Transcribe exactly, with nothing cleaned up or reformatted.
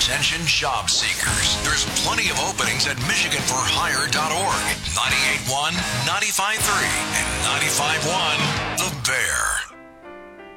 Attention job seekers. There's plenty of openings at michigan for hire dot org, ninety-eight point one, ninety-five point three, and ninety-five point one